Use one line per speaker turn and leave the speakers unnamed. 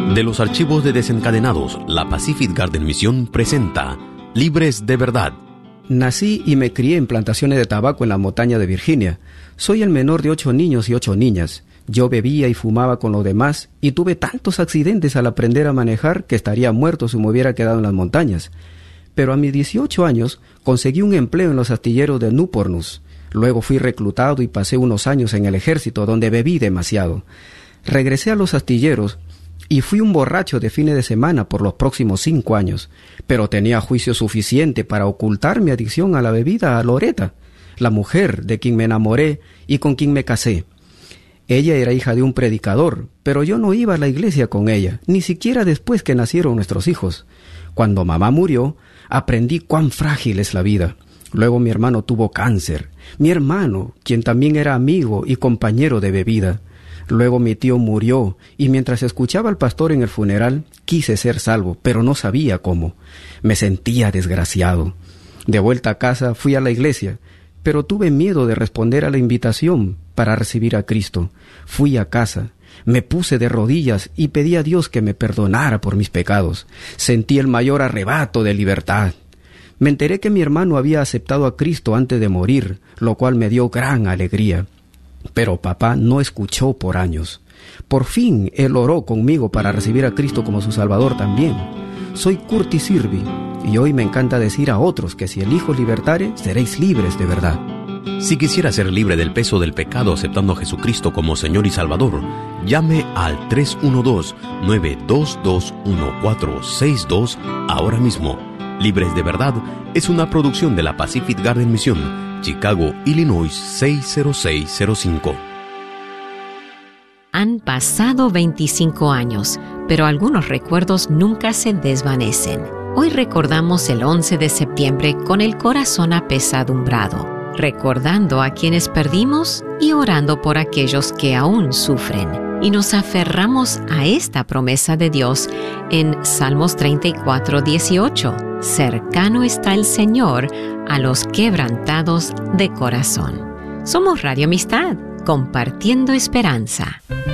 De los archivos de Desencadenados, la Pacific Garden Mission presenta Libres de Verdad.
Nací y me crié en plantaciones de tabaco en la montaña de Virginia. Soy el menor de 8 niños y 8 niñas. Yo bebía y fumaba con los demás y tuve tantos accidentes al aprender a manejar que estaría muerto si me hubiera quedado en las montañas. Pero a mis 18 años conseguí un empleo en los astilleros de Newport News. Luego fui reclutado y pasé unos años en el ejército donde bebí demasiado. Regresé a los astilleros y fui un borracho de fines de semana por los próximos 5 años, pero tenía juicio suficiente para ocultar mi adicción a la bebida a Loretta, la mujer de quien me enamoré y con quien me casé. Ella era hija de un predicador, pero yo no iba a la iglesia con ella, ni siquiera después que nacieron nuestros hijos. Cuando mamá murió, aprendí cuán frágil es la vida. Luego mi hermano tuvo cáncer. Mi hermano, quien también era amigo y compañero de bebida. Luego mi tío murió, y mientras escuchaba al pastor en el funeral, quise ser salvo, pero no sabía cómo. Me sentía desgraciado. De vuelta a casa fui a la iglesia, pero tuve miedo de responder a la invitación para recibir a Cristo. Fui a casa, me puse de rodillas y pedí a Dios que me perdonara por mis pecados. Sentí el mayor arrebato de libertad. Me enteré que mi hermano había aceptado a Cristo antes de morir, lo cual me dio gran alegría. Pero papá no escuchó por años. Por fin él oró conmigo para recibir a Cristo como su Salvador también. Soy Curtis Sirby, y hoy me encanta decir a otros que si el Hijo libertare, seréis libres de verdad.
Si quisiera ser libre del peso del pecado aceptando a Jesucristo como Señor y Salvador, llame al 312-922-1462 ahora mismo. Libres de Verdad es una producción de la Pacific Garden Mission, Chicago, Illinois 60605.
Han pasado 25 años, pero algunos recuerdos nunca se desvanecen. Hoy recordamos el 11 de septiembre con el corazón apesadumbrado, recordando a quienes perdimos y orando por aquellos que aún sufren. Y nos aferramos a esta promesa de Dios en Salmos 34:18. Cercano está el Señor a los quebrantados de corazón. Somos Radio Amistad, compartiendo esperanza.